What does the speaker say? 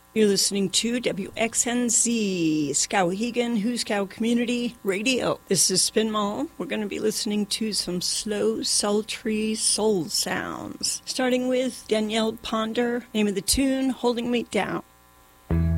You're listening to WXNZ, Skowhegan, Huskow Community Radio. This is Spin Mall. We're going to be listening to some slow, sultry soul sounds. Starting with Danielle Ponder, name of the tune, Holding Me Down.